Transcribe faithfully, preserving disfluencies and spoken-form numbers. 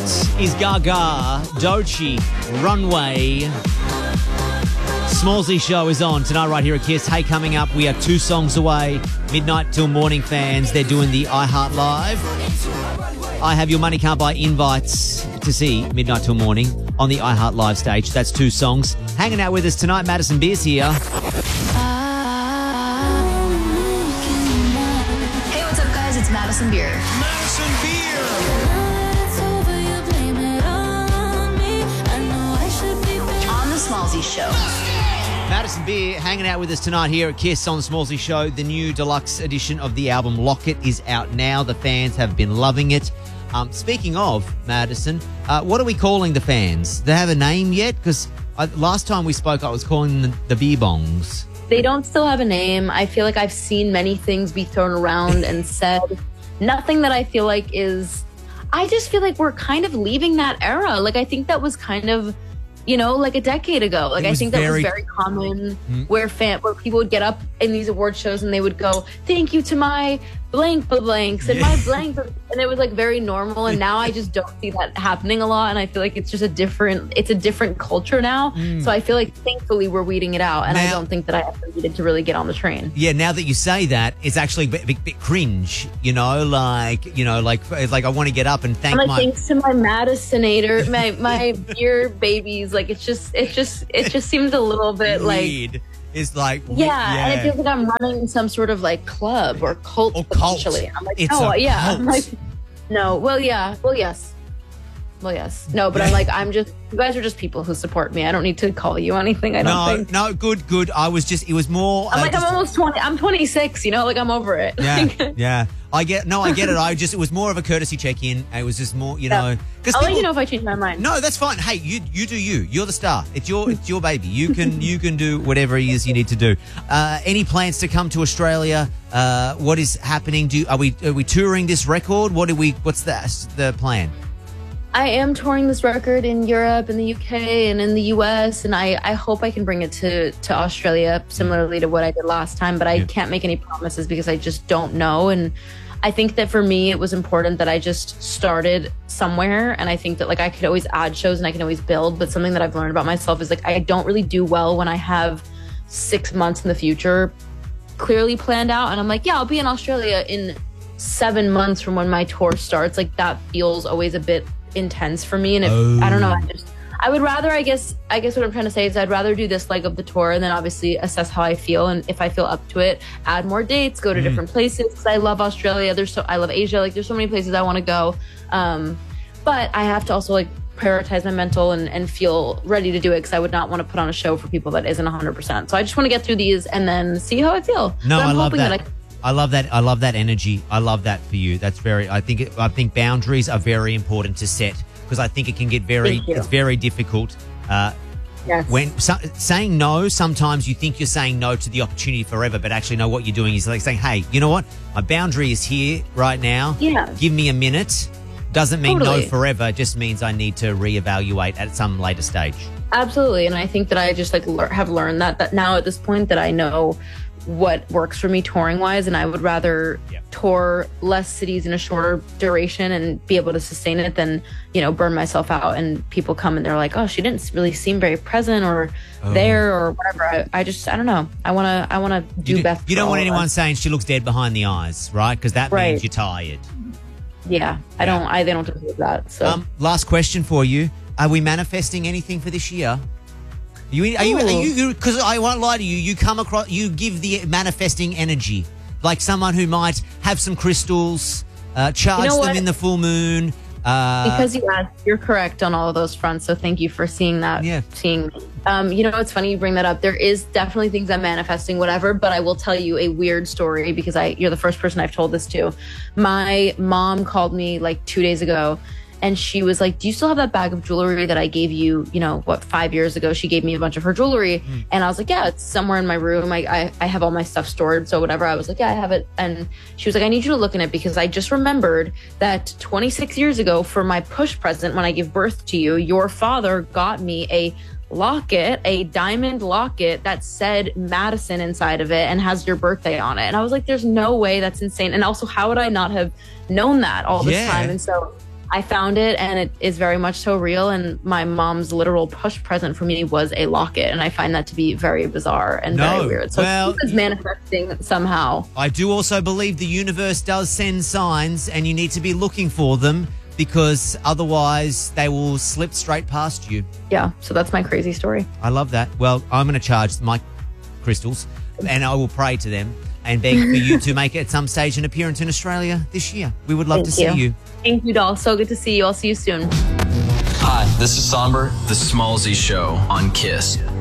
is Gaga, Doechii, Runway. Smallsy Show is on tonight right here at Kiss. Hey, coming up, we are two songs away. Midnight till morning fans, they're doing the iHeart Live. I have your money can't buy invites to see Midnight till morning on the iHeart Live stage. That's two songs. Hanging out with us tonight, Madison Beer's here. Hey, what's up, guys? It's Madison Beer. Madison Beer. On the Smallsy Show. Madison Beer hanging out with us tonight here at Kiss on the Smallsy Show. The new deluxe edition of the album Locket is out now. The fans have been loving it. Um, speaking of Madison, uh, what are we calling the fans? Do they have a name yet? Because last time we spoke, I was calling them the Beer Bongs. They don't still have a name. I feel like I've seen many things be thrown around and said. Nothing that I feel like is... I just feel like we're kind of leaving that era. Like, I think that was kind of... You know, like a decade ago. Like, I think that very, was very common mm-hmm. where fan, where people would get up in these award shows and they would go, thank you to my blank blanks and yeah. my blank. And it was like very normal. And now I just don't see that happening a lot. And I feel like it's just a different, it's a different culture now. Mm. So I feel like thankfully we're weeding it out. And now, I don't think that I ever needed to really get on the train. Yeah, now that you say that, it's actually a bit, bit, bit cringe, you know, like, you know, like, it's like I want to get up and thank I'm like, my... thanks to my Madisonator, my, my beer babies. Like, it's just, it just, it just seems a little bit weird. like... It's like... Yeah, yeah, and it feels like I'm running some sort of like club or cult or cult. potentially. I'm like, it's no, a yeah. cult. I'm like, no, well, yeah, well, yes. Well, yes. No, but I'm like, I'm just, you guys are just people who support me. I don't need to call you anything, I don't no, think. No, good, good. I was just, it was more... I'm uh, like, just, I'm almost twenty, I'm twenty-six, you know, like I'm over it. Yeah, yeah. I get, no, I get it. I just, it was more of a courtesy check-in. It was just more, you know... Yeah. Cause I'll people, let you know if I change my mind. No, that's fine. Hey, you you do you. You're the star. It's your it's your baby. You can you can do whatever it is you need to do. Uh, any plans to come to Australia? Uh, what is happening? Do are we are we touring this record? What do we? What's the the plan? I am touring this record in Europe, in the U K, and in the U S, and I, I hope I can bring it to, to Australia, similarly to what I did last time, but I yeah. can't make any promises because I just don't know. And I think that for me, it was important that I just started somewhere, and I think that like I could always add shows and I can always build, but something that I've learned about myself is like I don't really do well when I have six months in the future clearly planned out, and I'm like, yeah, I'll be in Australia in seven months from when my tour starts. Like that feels always a bit intense for me, and if oh. I don't know, I just I would rather I guess I guess what I'm trying to say is I'd rather do this leg of the tour and then obviously assess how I feel, and if I feel up to it, add more dates, go to mm. different places, because I love Australia. There's so I love Asia. Like there's so many places I want to go, um but I have to also like prioritize my mental and, and feel ready to do it, because I would not want to put on a show for people that isn't one hundred percent. So I just want to get through these and then see how I feel. No, but I'm I love hoping that. that I I love that. I love that energy. I love that for you. That's very. I think. It, I think boundaries are very important to set, because I think it can get very. It's very difficult. Uh, yes. When so, saying no, sometimes you think you're saying no to the opportunity forever, but actually, no. What you're doing is like saying, "Hey, you know what? My boundary is here right now. Yeah. Give me a minute." Doesn't mean totally. no forever. It just means I need to reevaluate at some later stage. Absolutely, and I think that I just like le- have learned that that now at this point that I know what works for me touring wise, and I would rather yeah. tour less cities in a shorter duration and be able to sustain it than, you know, burn myself out and people come and they're like, oh, she didn't really seem very present or oh. there or whatever. I, I just I don't know. I want to I want to do you best. Do, you don't want anyone us. saying she looks dead behind the eyes, right? Because that right. means you're tired. Yeah, I yeah. don't I they don't deserve that. So um, last question for you. Are we manifesting anything for this year? Are you, are you, are you, because I won't lie to you, you come across, you give the manifesting energy, like someone who might have some crystals, uh, charge you know them what? in the full moon. Uh, because you asked, you're correct on all of those fronts, so thank you for seeing that. Yeah. Seeing, um, you know, it's funny you bring that up. There is definitely things I'm manifesting, whatever, but I will tell you a weird story because I, you're the first person I've told this to. My mom called me like two days ago, and she was like, do you still have that bag of jewelry that I gave you, you know, what, five years ago? She gave me a bunch of her jewelry. Mm. And I was like, yeah, it's somewhere in my room. I, I I have all my stuff stored. So whatever. I was like, yeah, I have it. And she was like, I need you to look in it because I just remembered that twenty-six years ago for my push present, when I gave birth to you, your father got me a locket, a diamond locket that said Madison inside of it and has your birthday on it. And I was like, there's no way, that's insane. And also, how would I not have known that all this yeah. time? And so I found it, and it is very much so real. And my mom's literal push present for me was a locket, and I find that to be very bizarre and No, very weird. So well- it's manifesting somehow. I do also believe the universe does send signs, and you need to be looking for them because otherwise they will slip straight past you. Yeah, so that's my crazy story. I love that. Well, I'm going to charge my crystals and I will pray to them and beg for you to make at some stage an appearance in Australia this year. We would love Thank to see you. Thank you, doll. So good to see you. I'll see you soon. Hi, this is Somber, The Smallsy Show on Kiss.